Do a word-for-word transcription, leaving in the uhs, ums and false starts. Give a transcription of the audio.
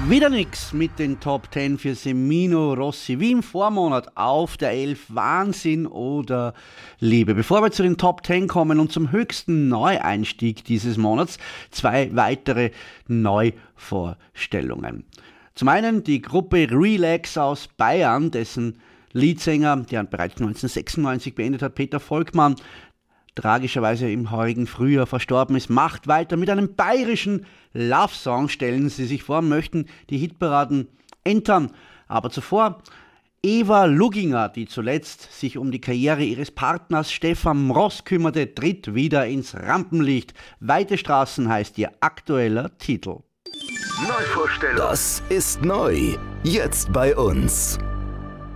Wieder nix mit den Top zehn für Semino Rossi. Wie im Vormonat auf der elf. Wahnsinn oder Liebe. Bevor wir zu den Top zehn kommen und zum höchsten Neueinstieg dieses Monats, zwei weitere Neuvorstellungen. Zum einen die Gruppe Relax aus Bayern, dessen Leadsänger, der bereits neunzehnhundertsechsundneunzig beendet hat, Peter Volkmann, tragischerweise im heurigen Frühjahr verstorben ist, macht weiter mit einem bayerischen Love-Song. Stellen Sie sich vor, möchten die Hitparaden entern. Aber zuvor Eva Lugginger, die zuletzt sich um die Karriere ihres Partners Stefan Mross kümmerte, tritt wieder ins Rampenlicht. Weite Straßen heißt ihr aktueller Titel. Neuvorstellung. Das ist neu. Jetzt bei uns.